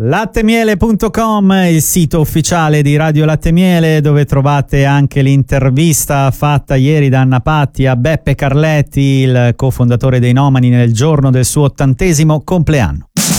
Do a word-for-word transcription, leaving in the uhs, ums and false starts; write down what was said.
Lattemiele punto com, il sito ufficiale di Radio Latte Miele, dove trovate anche l'intervista fatta ieri da Anna Patti a Beppe Carletti, il cofondatore dei Nomani, nel giorno del suo ottantesimo compleanno.